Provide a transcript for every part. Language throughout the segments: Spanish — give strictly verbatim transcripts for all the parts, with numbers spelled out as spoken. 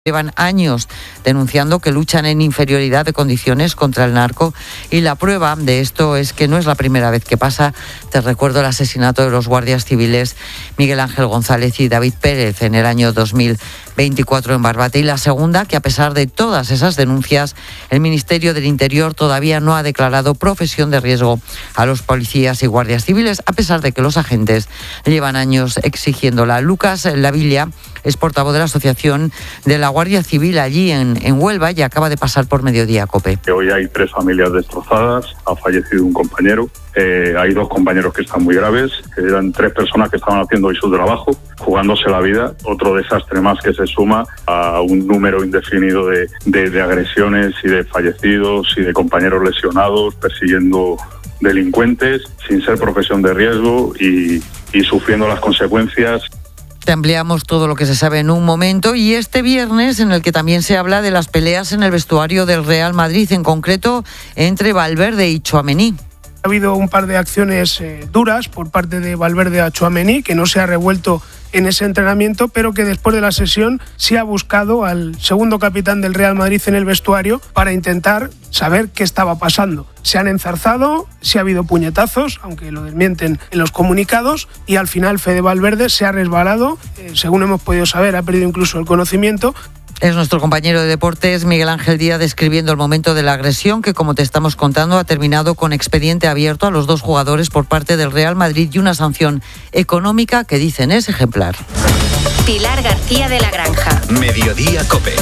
Llevan años denunciando que luchan en inferioridad de condiciones contra el narco y la prueba de esto es que no es la primera vez que pasa. Te recuerdo el asesinato de los guardias civiles Miguel Ángel González y David Pérez en el año dos mil veinticuatro en Barbate, y la segunda que a pesar de todas esas denuncias el Ministerio del Interior todavía no ha declarado profesión de riesgo a los policías y guardias civiles, a pesar de que los agentes llevan años exigiéndola. Lucas Lavilla es portavoz de la Asociación de la Guardia Civil allí en, en Huelva y acaba de pasar por Mediodía COPE. Hoy hay tres familias destrozadas, ha fallecido un compañero, eh, hay dos compañeros que están muy graves, eran tres personas que estaban haciendo hoy su trabajo, jugándose la vida, otro desastre más que se suma a un número indefinido de, de, de agresiones y de fallecidos y de compañeros lesionados persiguiendo delincuentes sin ser profesión de riesgo y, y sufriendo las consecuencias. Te ampliamos todo lo que se sabe en un momento, y este viernes en el que también se habla de las peleas en el vestuario del Real Madrid, en concreto entre Valverde y Tchouaméni. Ha habido un par de acciones eh, duras por parte de Valverde a Tchouaméni, que no se ha revuelto en ese entrenamiento, pero que después de la sesión sí ha buscado al segundo capitán del Real Madrid en el vestuario para intentar saber qué estaba pasando. Se han enzarzado, sí ha habido puñetazos, aunque lo desmienten en los comunicados, y al final Fede Valverde se ha resbalado, eh, según hemos podido saber, ha perdido incluso el conocimiento. Es nuestro compañero de deportes, Miguel Ángel Díaz, describiendo el momento de la agresión que, como te estamos contando, ha terminado con expediente abierto a los dos jugadores por parte del Real Madrid y una sanción económica que dicen es ejemplar. Pilar García de la Granja. Mediodía COPE.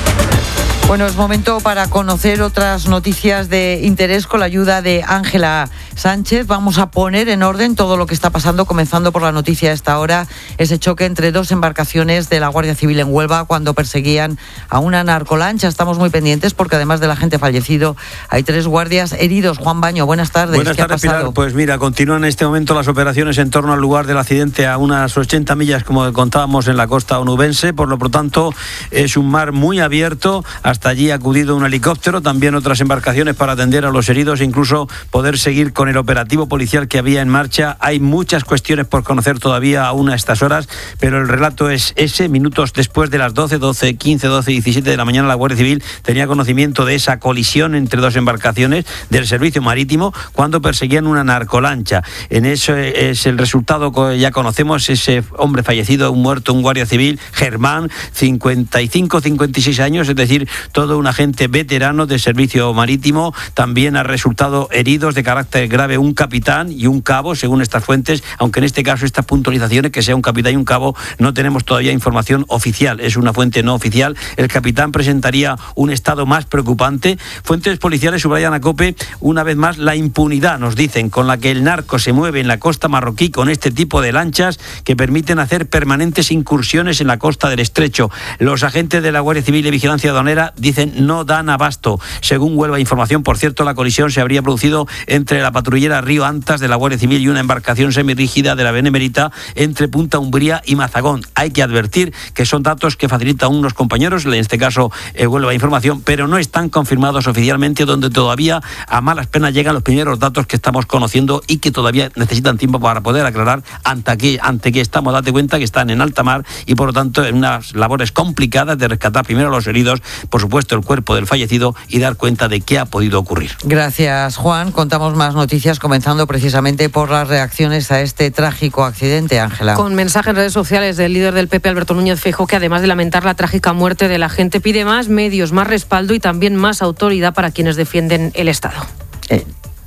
Bueno, es momento para conocer otras noticias de interés con la ayuda de Ángela Sánchez. Vamos a poner en orden todo lo que está pasando, comenzando por la noticia a esta hora, ese choque entre dos embarcaciones de la Guardia Civil en Huelva cuando perseguían a una narcolancha. Estamos muy pendientes porque además del agente fallecido hay tres guardias heridos. Juan Baño, buenas tardes. Buenas ¿Qué tardes, ha pasado? Pilar. Pues mira, continúan en este momento las operaciones en torno al lugar del accidente a unas ochenta millas, como contábamos, en la costa onubense. Por lo tanto, es un mar muy abierto. Hasta Hasta allí ha acudido un helicóptero, también otras embarcaciones para atender a los heridos e incluso poder seguir con el operativo policial que había en marcha. Hay muchas cuestiones por conocer todavía aún a estas horas, pero el relato es ese. Minutos después de las doce, doce, quince, doce, diecisiete de la mañana, la Guardia Civil tenía conocimiento de esa colisión entre dos embarcaciones del servicio marítimo cuando perseguían una narcolancha. En eso es el resultado que ya conocemos, ese hombre fallecido, un muerto, un guardia civil, Germán, cincuenta y cinco, cincuenta y seis años, es decir, todo un agente veterano de servicio marítimo. También ha resultado heridos de carácter grave un capitán y un cabo, según estas fuentes, aunque en este caso estas puntualizaciones, que sea un capitán y un cabo, no tenemos todavía información oficial, es una fuente no oficial. El capitán presentaría un estado más preocupante. Fuentes policiales subrayan a COPE una vez más la impunidad, nos dicen, con la que el narco se mueve en la costa marroquí con este tipo de lanchas que permiten hacer permanentes incursiones en la costa del estrecho. Los agentes de la Guardia Civil y Vigilancia Aduanera dicen no dan abasto. Según Huelva Información, por cierto, la colisión se habría producido entre la patrullera Río Antas de la Guardia Civil y una embarcación semirrígida de la Benemérita entre Punta Umbría y Mazagón. Hay que advertir que son datos que facilitan unos compañeros, en este caso eh, Huelva Información, pero no están confirmados oficialmente, donde todavía a malas penas llegan los primeros datos que estamos conociendo y que todavía necesitan tiempo para poder aclarar ante que, ante que estamos, date cuenta que están en alta mar y por lo tanto en unas labores complicadas de rescatar primero a los heridos, por supuesto el cuerpo del fallecido, y dar cuenta de qué ha podido ocurrir. Gracias, Juan. Contamos más noticias, comenzando precisamente por las reacciones a este trágico accidente, Ángela. Con mensajes en redes sociales del líder del P P, Alberto Núñez Feijóo, que además de lamentar la trágica muerte de la gente, pide más medios, más respaldo y también más autoridad para quienes defienden el Estado. Eh.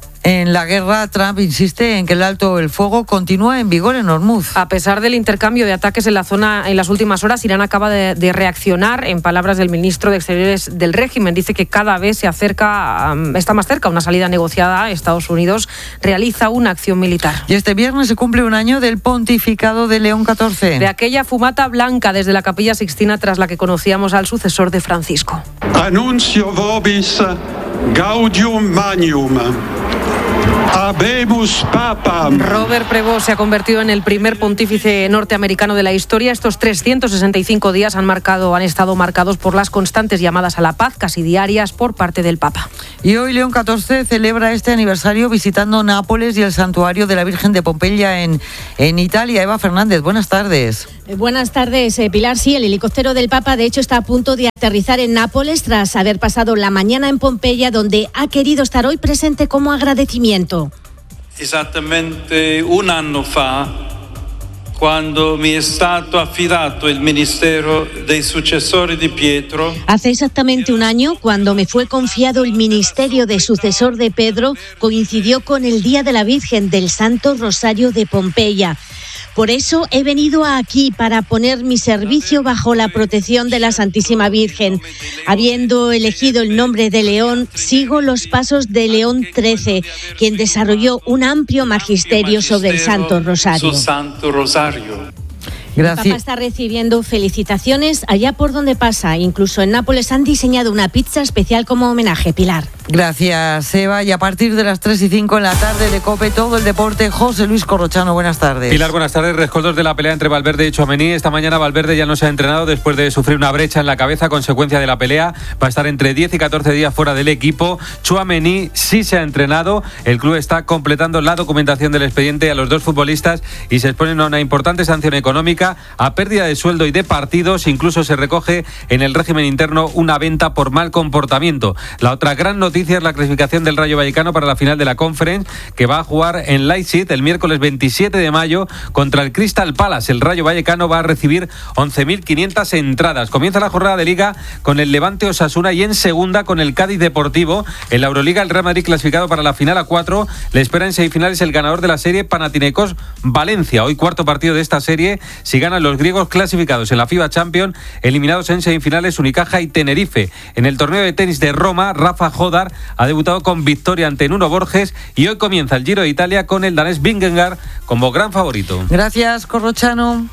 En la guerra, Trump insiste en que el alto el fuego continúa en vigor en Hormuz. A pesar del intercambio de ataques en la zona en las últimas horas, Irán acaba de, de reaccionar. En palabras del ministro de Exteriores del régimen, dice que cada vez se acerca, está más cerca una salida negociada. Estados Unidos realiza una acción militar. Y este viernes se cumple un año del pontificado de León catorce. De aquella fumata blanca desde la Capilla Sixtina tras la que conocíamos al sucesor de Francisco. Anuncio vobis gaudium magnum. Habemus Papam. Robert Prevost se ha convertido en el primer pontífice norteamericano de la historia. Estos trescientos sesenta y cinco días han marcado, han estado marcados por las constantes llamadas a la paz, casi diarias, por parte del Papa. Y hoy León catorce celebra este aniversario visitando Nápoles y el santuario de la Virgen de Pompeya en, en Italia. Eva Fernández, buenas tardes. Eh, buenas tardes, eh, Pilar. Sí, el helicóptero del Papa, de hecho, está a punto de aterrizar en Nápoles tras haber pasado la mañana en Pompeya, donde ha querido estar hoy presente como agradecimiento. Esattamente un anno fa, quando mi è stato affidato il ministero dei successori di Pietro. Hace exactamente un año, cuando me fue confiado el ministerio de sucesor de Pedro, coincidió con el Día de la Virgen del Santo Rosario de Pompeya. Por eso he venido aquí, para poner mi servicio bajo la protección de la Santísima Virgen. Habiendo elegido el nombre de León, sigo los pasos de León trece, quien desarrolló un amplio magisterio sobre el Santo Rosario. Gracias. El Papa está recibiendo felicitaciones allá por donde pasa. Incluso en Nápoles han diseñado una pizza especial como homenaje. Pilar. Gracias, Eva. Y a partir de las tres y cinco en la tarde de COPE, todo el deporte. José Luis Corrochano, buenas tardes. Pilar, buenas tardes. Rescoldos de la pelea entre Valverde y Tchouaméni. Esta mañana Valverde ya no se ha entrenado después de sufrir una brecha en la cabeza, consecuencia de la pelea. Va a estar entre diez y catorce días fuera del equipo. Tchouaméni sí se ha entrenado. El club está completando la documentación del expediente a los dos futbolistas y se exponen a una importante sanción económica, a pérdida de sueldo y de partidos. Incluso se recoge en el régimen interno una venta por mal comportamiento. La otra gran noticia es la clasificación del Rayo Vallecano para la final de la Conference, que va a jugar en Leipzig el miércoles veintisiete de mayo contra el Crystal Palace. El Rayo Vallecano va a recibir once mil quinientas entradas. Comienza la jornada de Liga con el Levante Osasuna y en segunda con el Cádiz Deportivo. En la Euroliga, el Real Madrid, clasificado para la final a cuatro, le espera en semifinales el ganador de la serie, Panathinaikos Valencia. Hoy cuarto partido de esta serie. Si ganan los griegos, clasificados en la FIBA Champions, eliminados en semifinales Unicaja y Tenerife. En el torneo de tenis de Roma, Rafa Jodar ha debutado con victoria ante Nuno Borges y hoy comienza el Giro de Italia con el danés Vingegaard como gran favorito. Gracias, Corrochano.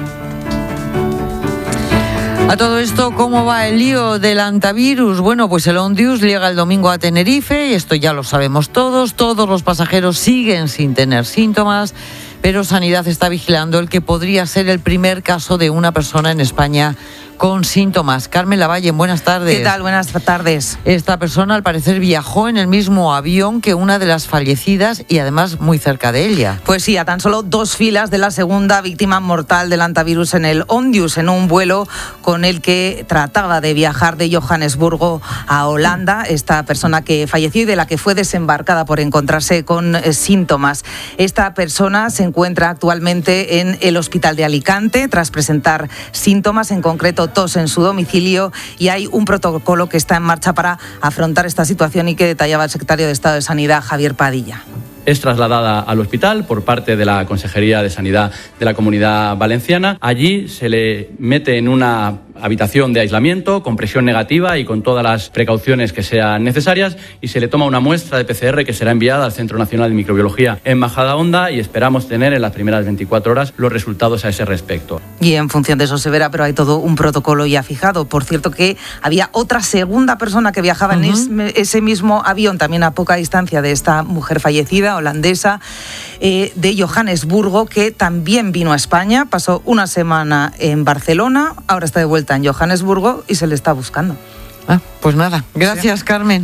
A todo esto, ¿cómo va el lío del antivirus? Bueno, pues el Ondius llega el domingo a Tenerife y esto ya lo sabemos todos. Todos los pasajeros siguen sin tener síntomas, pero Sanidad está vigilando el que podría ser el primer caso de una persona en España con síntomas. Carmen Lavalle, buenas tardes. ¿Qué tal? Buenas tardes. Esta persona al parecer viajó en el mismo avión que una de las fallecidas y además muy cerca de ella. Pues sí, a tan solo dos filas de la segunda víctima mortal del antivirus en el Ondius, en un vuelo con el que trataba de viajar de Johannesburgo a Holanda. Esta persona que falleció y de la que fue desembarcada por encontrarse con eh, síntomas. Esta persona se encuentra actualmente en el hospital de Alicante tras presentar síntomas, en concreto tos en su domicilio, y hay un protocolo que está en marcha para afrontar esta situación y que detallaba el secretario de Estado de Sanidad, Javier Padilla. Es trasladada al hospital por parte de la Consejería de Sanidad de la Comunidad Valenciana. Allí se le mete en una habitación de aislamiento con presión negativa y con todas las precauciones que sean necesarias y se le toma una muestra de P C R que será enviada al Centro Nacional de Microbiología en Majadahonda y esperamos tener en las primeras veinticuatro horas los resultados a ese respecto. Y en función de eso se verá, pero hay todo un protocolo ya fijado. Por cierto que había otra segunda persona que viajaba uh-huh. en ese mismo avión, también a poca distancia de esta mujer fallecida, holandesa, eh, de Johannesburgo, que también vino a España, pasó una semana en Barcelona, ahora está de vuelta en Johannesburgo y se le está buscando. Ah, pues nada, gracias, sí. Carmen.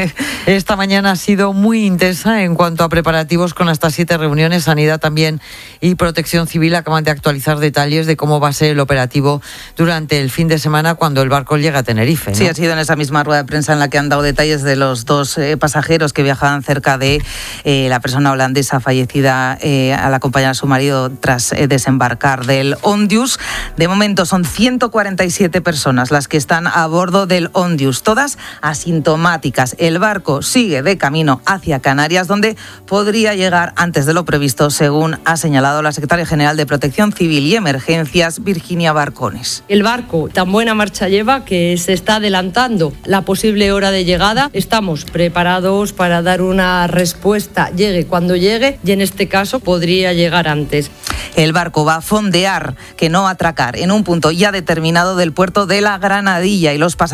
Esta mañana ha sido muy intensa en cuanto a preparativos con hasta siete reuniones. Sanidad también y Protección Civil acaban de actualizar detalles de cómo va a ser el operativo durante el fin de semana cuando el barco llega a Tenerife, ¿no? Sí, ha sido en esa misma rueda de prensa en la que han dado detalles de los dos eh, pasajeros que viajaban cerca de eh, la persona holandesa fallecida eh, al acompañar a su marido tras eh, desembarcar del Ondius. De momento son ciento cuarenta y siete personas las que están a bordo del Ondius, todas asintomáticas. El barco sigue de camino hacia Canarias, donde podría llegar antes de lo previsto, según ha señalado la secretaria general de Protección Civil y Emergencias, Virginia Barcones. El barco tan buena marcha lleva que se está adelantando la posible hora de llegada. Estamos preparados para dar una respuesta, llegue cuando llegue, y en este caso podría llegar antes. El barco va a fondear, que no atracar, en un punto ya determinado del puerto de la Granadilla, y los pasajeros y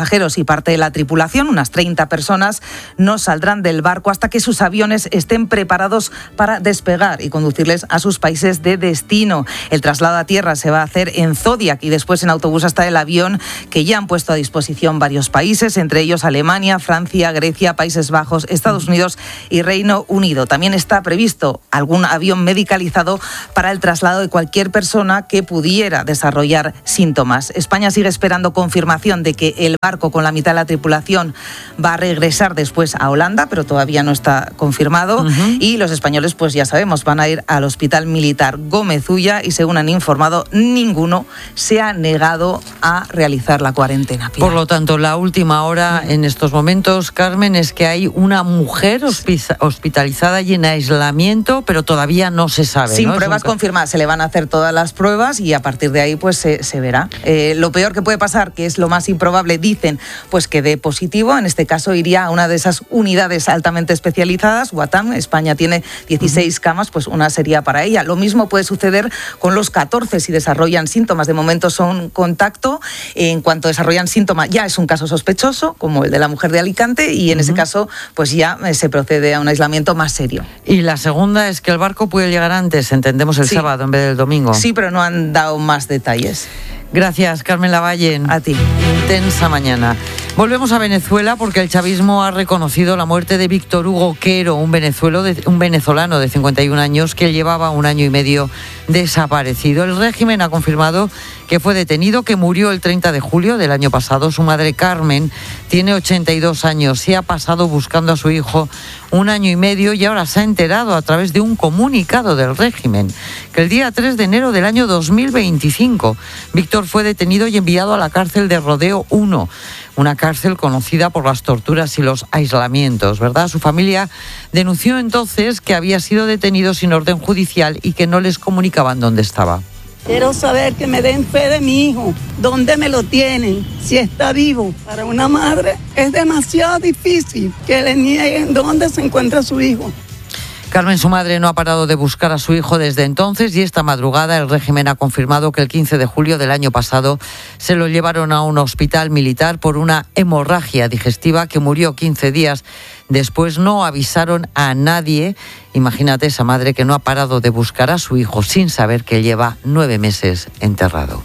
parte de la tripulación, unas treinta personas, no saldrán del barco hasta que sus aviones estén preparados para despegar y conducirles a sus países de destino. El traslado a tierra se va a hacer en Zodiac y después en autobús hasta el avión que ya han puesto a disposición varios países, entre ellos Alemania, Francia, Grecia, Países Bajos, Estados Unidos y Reino Unido. También está previsto algún avión medicalizado para el traslado de cualquier persona que pudiera desarrollar síntomas. España sigue esperando confirmación de que el barco con la mitad de la tripulación va a regresar después a Holanda, pero todavía no está confirmado. Uh-huh. Y los españoles, pues ya sabemos, van a ir al Hospital Militar Gómez Ulla y según han informado, ninguno se ha negado a realizar la cuarentena. Por lo tanto, la última hora en estos momentos, Carmen, es que hay una mujer hospitalizada y en aislamiento, pero todavía no se sabe. Sin ¿no? pruebas un... confirmadas, se le van a hacer todas las pruebas y a partir de ahí pues se, se verá. Eh, lo peor que puede pasar, que es lo más improbable, dicen, pues que dé positivo. En este caso iría a una de esas unidades altamente especializadas, Guatam. España tiene dieciséis uh-huh. camas, pues una sería para ella. Lo mismo puede suceder con los catorce si desarrollan síntomas. De momento son contacto. En cuanto desarrollan síntomas, ya es un caso sospechoso, como el de la mujer de Alicante, y en uh-huh. ese caso, pues ya se procede a un aislamiento más serio. Y la segunda es que el barco puede llegar antes, entendemos, el sí. sábado en vez del domingo. Sí, pero no han dado más detalles. Gracias, Carmen Lavalle. A ti. Intensa mañana. Volvemos a Venezuela porque el chavismo ha reconocido la muerte de Víctor Hugo Quero, un, venezuelo de, un venezolano de cincuenta y un años que llevaba un año y medio desaparecido. El régimen ha confirmado que fue detenido, que murió el treinta de julio del año pasado. Su madre, Carmen, tiene ochenta y dos años. Se ha pasado buscando a su hijo un año y medio y ahora se ha enterado a través de un comunicado del régimen que el día tres de enero del año dos mil veinticinco Víctor fue detenido y enviado a la cárcel de Rodeo uno, una cárcel conocida por las torturas y los aislamientos, ¿verdad? Su familia denunció entonces que había sido detenido sin orden judicial y que no les comunicaban dónde estaba. Quiero saber que me den fe de mi hijo, dónde me lo tienen, si está vivo. Para una madre es demasiado difícil que le nieguen dónde se encuentra su hijo. Carmen, su madre, no ha parado de buscar a su hijo desde entonces y esta madrugada el régimen ha confirmado que el quince de julio del año pasado se lo llevaron a un hospital militar por una hemorragia digestiva que murió quince días después. No avisaron a nadie. Imagínate esa madre que no ha parado de buscar a su hijo sin saber que lleva nueve meses enterrado.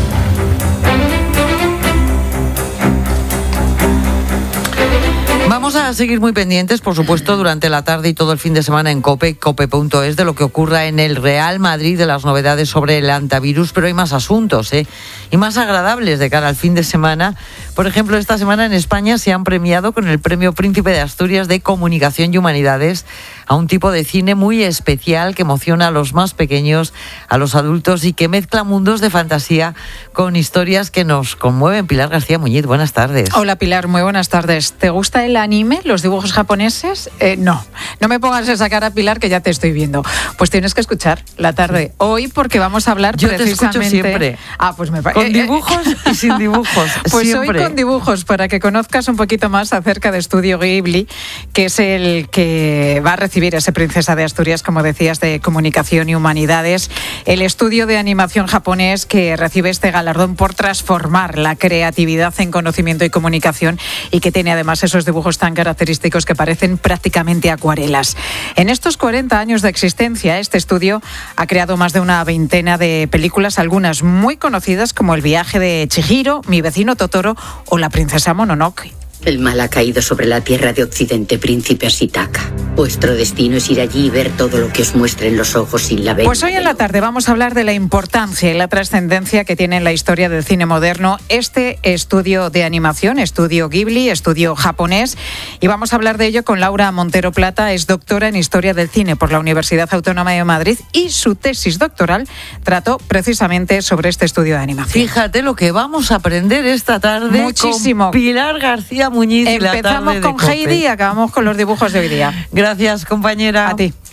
Vamos a seguir muy pendientes, por supuesto, durante la tarde y todo el fin de semana en COPE, cope punto es, de lo que ocurra en el Real Madrid, de las novedades sobre el hantavirus, pero hay más asuntos, ¿eh? Y más agradables de cara al fin de semana. Por ejemplo, esta semana en España se han premiado con el Premio Príncipe de Asturias de Comunicación y Humanidades a un tipo de cine muy especial que emociona a los más pequeños, a los adultos y que mezcla mundos de fantasía con historias que nos conmueven. Pilar García Muñiz, buenas tardes. Hola Pilar, muy buenas tardes. ¿Te gusta el anime, los dibujos japoneses? Eh, no, no me pongas esa cara, Pilar, que ya te estoy viendo. Pues tienes que escuchar la tarde hoy porque vamos a hablar Yo precisamente... Yo te escucho siempre. Ah, pues me parece... Con dibujos y sin dibujos, Pues siempre. hoy con dibujos, para que conozcas un poquito más acerca de Estudio Ghibli, que es el que va a recibir ese Princesa de Asturias, como decías, de Comunicación y Humanidades, el estudio de animación japonés que recibe este galardón por transformar la creatividad en conocimiento y comunicación y que tiene además esos dibujos tan característicos que parecen prácticamente acuarelas. En estos cuarenta años de existencia, este estudio ha creado más de una veintena de películas, algunas muy conocidas como El viaje de Chihiro, Mi vecino Totoro o La princesa Mononoke. El mal ha caído sobre la tierra de Occidente, príncipe Ashitaka. Vuestro destino es ir allí y ver todo lo que os muestren los ojos sin la venda. Pues hoy en la tarde vamos a hablar de la importancia y la trascendencia que tiene en la historia del cine moderno este estudio de animación, Estudio Ghibli, estudio japonés, y vamos a hablar de ello con Laura Montero Plata. Es doctora en Historia del Cine por la Universidad Autónoma de Madrid y su tesis doctoral trató precisamente sobre este estudio de animación. Fíjate lo que vamos a aprender esta tarde. Muchísimo. Con Pilar García Muñiz. Empezamos y la tarde con de Heidi y acabamos con los dibujos de hoy día. Gracias, compañera. A ti.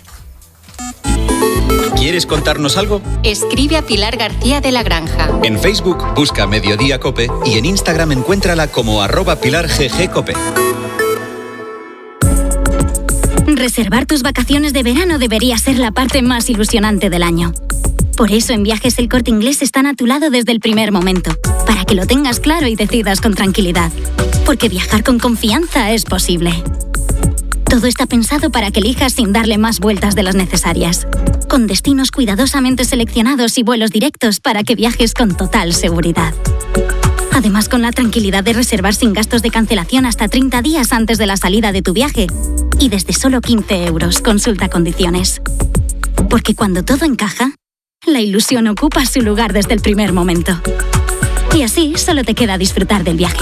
¿Quieres contarnos algo? Escribe a Pilar García de la Granja. En Facebook busca Mediodía Cope y en Instagram encuéntrala como arroba Pilar G G Cope. Reservar tus vacaciones de verano debería ser la parte más ilusionante del año. Por eso en Viajes El Corte Inglés están a tu lado desde el primer momento, para que lo tengas claro y decidas con tranquilidad. Porque viajar con confianza es posible. Todo está pensado para que elijas sin darle más vueltas de las necesarias. Con destinos cuidadosamente seleccionados y vuelos directos para que viajes con total seguridad. Además, con la tranquilidad de reservar sin gastos de cancelación hasta treinta días antes de la salida de tu viaje. Y desde solo quince euros, consulta condiciones. Porque cuando todo encaja, la ilusión ocupa su lugar desde el primer momento. Y así solo te queda disfrutar del viaje.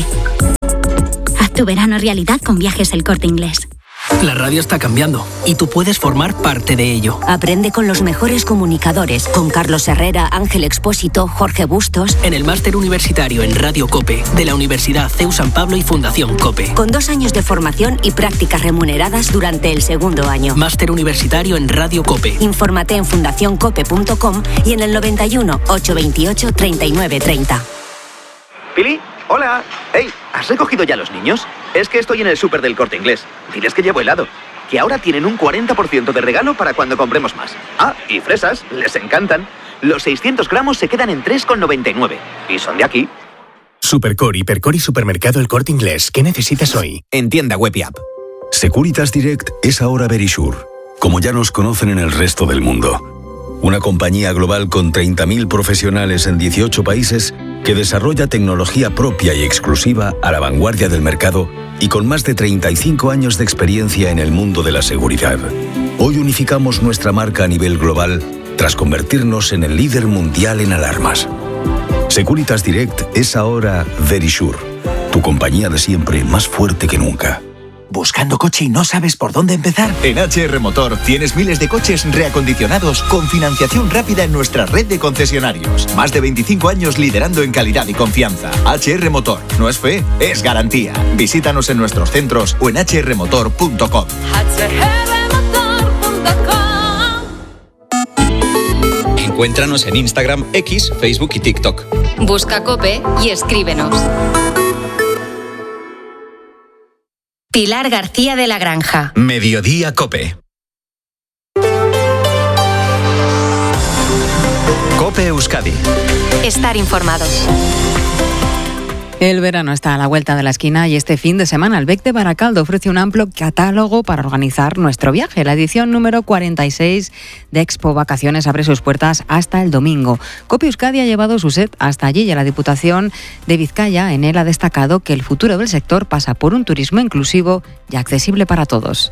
Haz tu verano realidad con Viajes El Corte Inglés. La radio está cambiando y tú puedes formar parte de ello. Aprende con los mejores comunicadores, con Carlos Herrera, Ángel Expósito, Jorge Bustos. En el máster universitario en Radio COPE de la Universidad C E U San Pablo y Fundación COPE. Con dos años de formación y prácticas remuneradas durante el segundo año. Máster universitario en Radio COPE. Infórmate en fundación cope punto com y en el noventa y uno, ochocientos veintiocho, treinta y nueve treinta. ¿Pili? Hola. Hey, ¿has recogido ya los niños? Es que estoy en el súper del Corte Inglés. Diles que llevo helado. Que ahora tienen un cuarenta por ciento de regalo para cuando compremos más. Ah, y fresas, les encantan. Los seiscientos gramos se quedan en tres con noventa y nueve. Y son de aquí. Supercore, Hipercore y Supermercado El Corte Inglés. ¿Qué necesitas hoy? En tienda web y app. Securitas Direct es ahora Verisure, como ya nos conocen en el resto del mundo. Una compañía global con treinta mil profesionales en dieciocho países que desarrolla tecnología propia y exclusiva a la vanguardia del mercado y con más de treinta y cinco años de experiencia en el mundo de la seguridad. Hoy unificamos nuestra marca a nivel global tras convertirnos en el líder mundial en alarmas. Securitas Direct es ahora Verisure, tu compañía de siempre más fuerte que nunca. ¿Buscando coche y no sabes por dónde empezar? En H R Motor tienes miles de coches reacondicionados con financiación rápida en nuestra red de concesionarios. Más de veinticinco años liderando en calidad y confianza. H R Motor. No es fe, es garantía. Visítanos en nuestros centros o en h r motor punto com. Encuéntranos en Instagram, X, Facebook y TikTok. Busca COPE y escríbenos. Pilar García de la Granja. Mediodía COPE. COPE Euskadi. Estar informados. El verano está a la vuelta de la esquina y este fin de semana el B E C de Baracaldo ofrece un amplio catálogo para organizar nuestro viaje. La edición número cuarenta y seis de Expo Vacaciones abre sus puertas hasta el domingo. COPE Euskadi ha llevado su set hasta allí y la Diputación de Vizcaya en él ha destacado que el futuro del sector pasa por un turismo inclusivo y accesible para todos.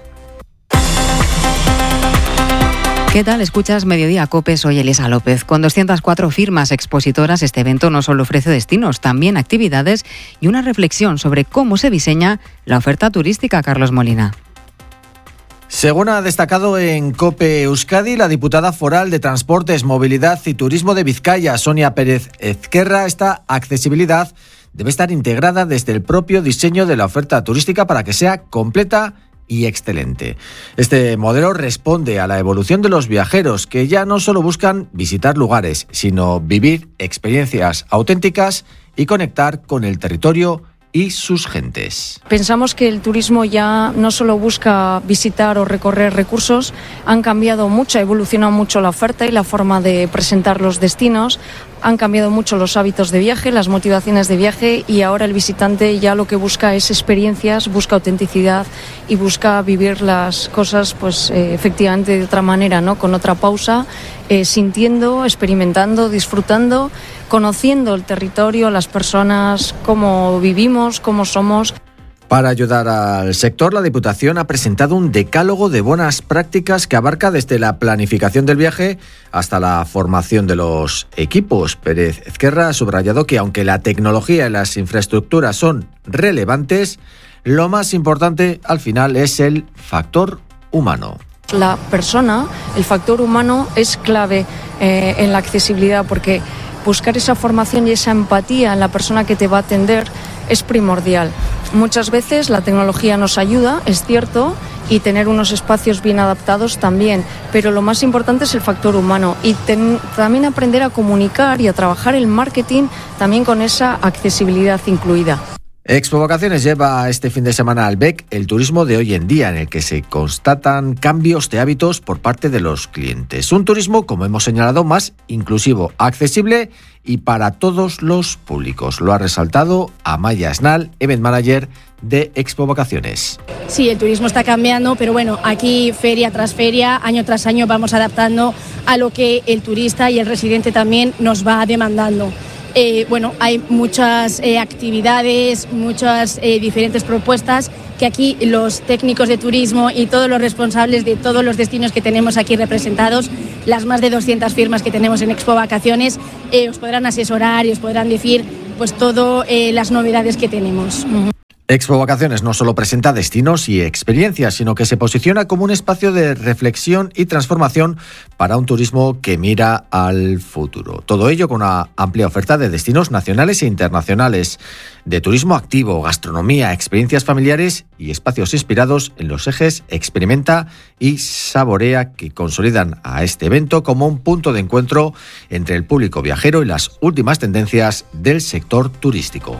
¿Qué tal? Escuchas Mediodía COPE, soy Elisa López. Con doscientas cuatro firmas expositoras, este evento no solo ofrece destinos, también actividades y una reflexión sobre cómo se diseña la oferta turística. Carlos Molina. Según ha destacado en COPE Euskadi, la diputada foral de Transportes, Movilidad y Turismo de Vizcaya, Sonia Pérez Ezquerra, esta accesibilidad debe estar integrada desde el propio diseño de la oferta turística para que sea completa y excelente. Este modelo responde a la evolución de los viajeros que ya no solo buscan visitar lugares, sino vivir experiencias auténticas y conectar con el territorio y sus gentes. Pensamos que el turismo ya no solo busca visitar o recorrer recursos, han cambiado mucho, ha evolucionado mucho la oferta y la forma de presentar los destinos, han cambiado mucho los hábitos de viaje, las motivaciones de viaje y ahora el visitante ya lo que busca es experiencias, busca autenticidad y busca vivir las cosas pues eh, efectivamente de otra manera, ¿no? Con otra pausa, eh, sintiendo, experimentando, disfrutando, conociendo el territorio, las personas, cómo vivimos, cómo somos. Para ayudar al sector, la Diputación ha presentado un decálogo de buenas prácticas que abarca desde la planificación del viaje hasta la formación de los equipos. Pérez Ezquerra ha subrayado que aunque la tecnología y las infraestructuras son relevantes, lo más importante al final es el factor humano. La persona, el factor humano es clave eh, en la accesibilidad porque buscar esa formación y esa empatía en la persona que te va a atender es primordial. Muchas veces la tecnología nos ayuda, es cierto, y tener unos espacios bien adaptados también, pero lo más importante es el factor humano y ten, también aprender a comunicar y a trabajar el marketing también con esa accesibilidad incluida. Expo Vacaciones lleva este fin de semana al B E C el turismo de hoy en día, en el que se constatan cambios de hábitos por parte de los clientes. Un turismo, como hemos señalado, más inclusivo, accesible y para todos los públicos. Lo ha resaltado Amaya Snal, Event Manager de Expo Vacaciones. Sí, el turismo está cambiando, pero bueno, aquí feria tras feria, año tras año vamos adaptando a lo que el turista y el residente también nos va demandando. Eh, bueno, hay muchas eh, actividades, muchas eh, diferentes propuestas que aquí los técnicos de turismo y todos los responsables de todos los destinos que tenemos aquí representados, las más de doscientas firmas que tenemos en Expo Vacaciones, eh, os podrán asesorar y os podrán decir pues todo eh, las novedades que tenemos. Expo Vacaciones no solo presenta destinos y experiencias, sino que se posiciona como un espacio de reflexión y transformación para un turismo que mira al futuro. Todo ello con una amplia oferta de destinos nacionales e internacionales, de turismo activo, gastronomía, experiencias familiares y espacios inspirados en los ejes Experimenta y Saborea, que consolidan a este evento como un punto de encuentro entre el público viajero y las últimas tendencias del sector turístico.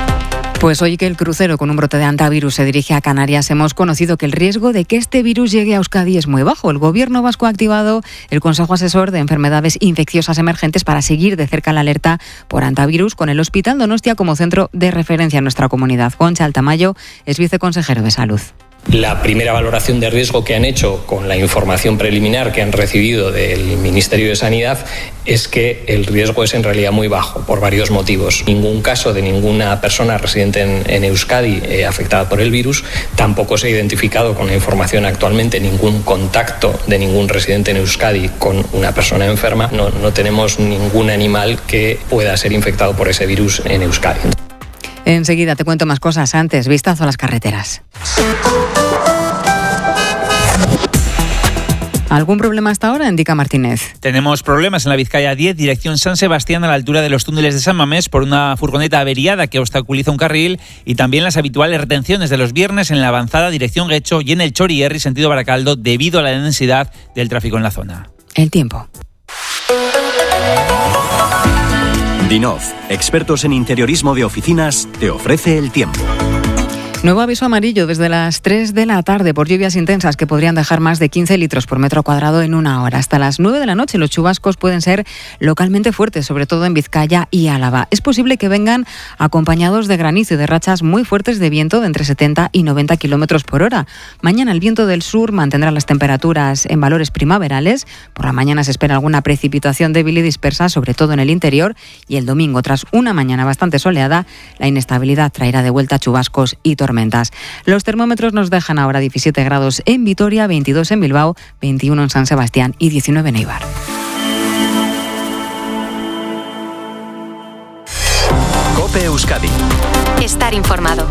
Pues hoy que el crucero con un brote de hantavirus se dirige a Canarias, hemos conocido que el riesgo de que este virus llegue a Euskadi es muy bajo. El Gobierno vasco ha activado el Consejo Asesor de Enfermedades Infecciosas Emergentes para seguir de cerca la alerta por hantavirus, con el Hospital Donostia como centro de referencia en nuestra comunidad. Concha Altamayo es viceconsejero de Salud. La primera valoración de riesgo que han hecho con la información preliminar que han recibido del Ministerio de Sanidad es que el riesgo es en realidad muy bajo por varios motivos. Ningún caso de ninguna persona residente en, en Euskadi eh, afectada por el virus. Tampoco se ha identificado con la información actualmente ningún contacto de ningún residente en Euskadi con una persona enferma. No, no tenemos ningún animal que pueda ser infectado por ese virus en Euskadi. Enseguida te cuento más cosas. Antes, vistazo a las carreteras. ¿Algún problema hasta ahora? Indica Martínez. Tenemos problemas en la Vizcaya diez, dirección San Sebastián, a la altura de los túneles de San Mamés, por una furgoneta averiada que obstaculiza un carril, y también las habituales retenciones de los viernes en la avanzada dirección Guecho y en el Chorierri, sentido Baracaldo, debido a la densidad del tráfico en la zona. El tiempo. Dinov, expertos en interiorismo de oficinas, te ofrece el tiempo. Nuevo aviso amarillo desde las tres de la tarde por lluvias intensas que podrían dejar más de quince litros por metro cuadrado en una hora. Hasta las nueve de la noche los chubascos pueden ser localmente fuertes, sobre todo en Vizcaya y Álava. Es posible que vengan acompañados de granizo y de rachas muy fuertes de viento de entre setenta y noventa kilómetros por hora. Mañana el viento del sur mantendrá las temperaturas en valores primaverales. Por la mañana se espera alguna precipitación débil y dispersa, sobre todo en el interior. Y el domingo, tras una mañana bastante soleada, la inestabilidad traerá de vuelta chubascos y tormentas. Los termómetros nos dejan ahora diecisiete grados en Vitoria, veintidós en Bilbao, veintiuno en San Sebastián y diecinueve en Eibar. COPE Euskadi. Estar informado.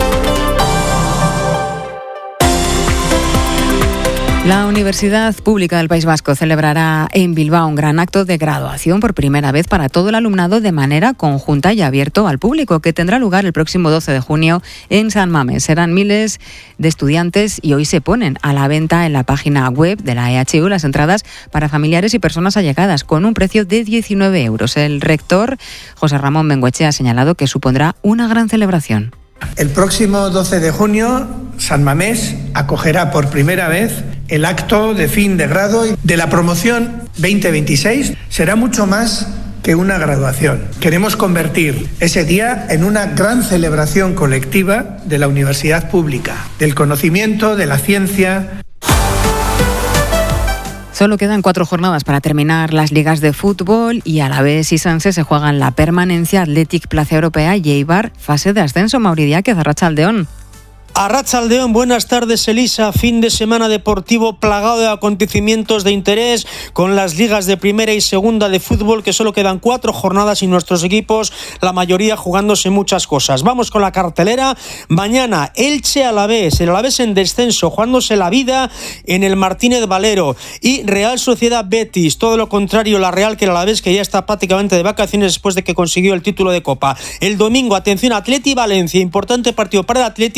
La Universidad Pública del País Vasco celebrará en Bilbao un gran acto de graduación por primera vez para todo el alumnado de manera conjunta y abierto al público, que tendrá lugar el próximo doce de junio en San Mamés. Serán miles de estudiantes y hoy se ponen a la venta en la página web de la E H U las entradas para familiares y personas allegadas con un precio de diecinueve euros. El rector José Ramón Bengoechea ha señalado que supondrá una gran celebración. El próximo doce de junio, San Mamés acogerá por primera vez el acto de fin de grado de la promoción veinte veintiséis. Será mucho más que una graduación. Queremos convertir ese día en una gran celebración colectiva de la universidad pública, del conocimiento, de la ciencia. Solo quedan cuatro jornadas para terminar las ligas de fútbol y Alavés y Sanse se juegan la permanencia. Athletic Plaza Europea y Eibar, fase de ascenso. Mauri Díaz, Arratsaldeón. Arratsaldeón, buenas tardes, Elisa. Fin de semana deportivo plagado de acontecimientos de interés con las ligas de primera y segunda de fútbol, que solo quedan cuatro jornadas y nuestros equipos, la mayoría jugándose muchas cosas. Vamos con la cartelera. Mañana, Elche Alavés, el Alavés en descenso, jugándose la vida en el Martínez Valero, y Real Sociedad Betis, todo lo contrario, la Real, que el Alavés, que ya está prácticamente de vacaciones después de que consiguió el título de Copa. El domingo, atención, Atleti Valencia, importante partido para el Atleti, y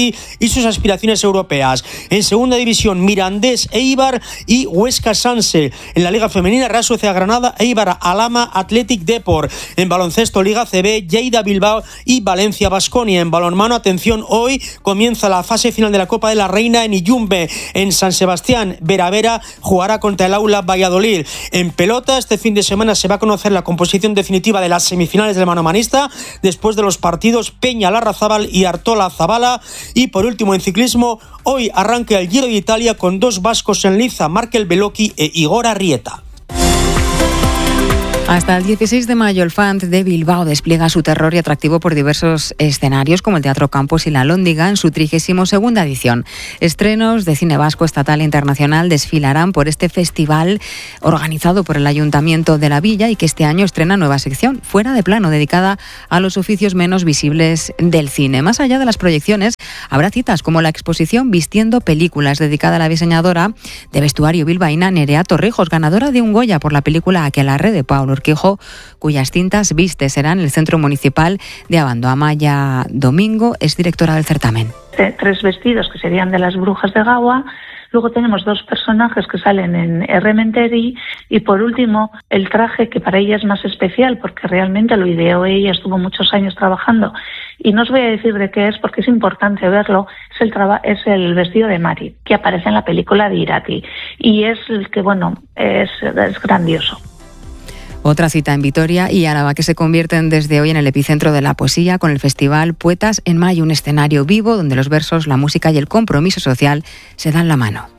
y sus aspiraciones europeas. En segunda división, Mirandés, Eibar y Huesca Sanse. En la Liga Femenina, Real Sociedad Granada, Eibar, Alhama, Athletic Depor. En baloncesto, Liga C B, Lleida Bilbao y Valencia Baskonia. En balonmano, atención, hoy comienza la fase final de la Copa de la Reina en Iyumbe. En San Sebastián, Vera Vera jugará contra el Aula Valladolid. En pelota, este fin de semana se va a conocer la composición definitiva de las semifinales del manomanista, después de los partidos Peña Larrazábal y Artola Zabala. Y por último, en ciclismo, hoy arranca el Giro de Italia con dos vascos en liza, Markel Beloki e Igor Arrieta. Hasta el dieciséis de mayo, el F A N T de Bilbao despliega su terror y atractivo por diversos escenarios, como el Teatro Campos y la Alhóndiga, en su trigésimo segunda edición. Estrenos de cine vasco, estatal e internacional desfilarán por este festival organizado por el Ayuntamiento de la Villa y que este año estrena nueva sección, Fuera de Plano, dedicada a los oficios menos visibles del cine. Más allá de las proyecciones, habrá citas como la exposición Vistiendo Películas, dedicada a la diseñadora de vestuario bilbaína Nerea Torrijos, ganadora de un Goya por la película Aquelarre de Paulo Urquijo, cuyas cintas viste serán en el Centro Municipal de Abando. Amaya Domingo es directora del certamen. Tres vestidos que serían de las brujas de Gaua. Luego tenemos dos personajes que salen en Errementeri y por último el traje que para ella es más especial porque realmente lo ideó ella, estuvo muchos años trabajando y no os voy a decir de qué es porque es importante verlo, es el, traba- es el vestido de Mari que aparece en la película de Irati y es el que bueno, es, es grandioso. Otra cita en Vitoria y Álava, que se convierten desde hoy en el epicentro de la poesía con el festival Poetas en Mayo, un escenario vivo donde los versos, la música y el compromiso social se dan la mano.